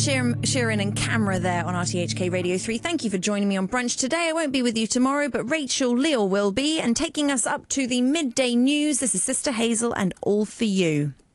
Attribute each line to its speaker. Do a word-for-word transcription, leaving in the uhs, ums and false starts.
Speaker 1: Sheeran, Sheeran and Camera there on R T H K Radio three. Thank you for joining me on Brunch today. I won't be with you tomorrow, but Rachel Leal will be. And taking us up to the midday news, this is Sister Hazel and All For You.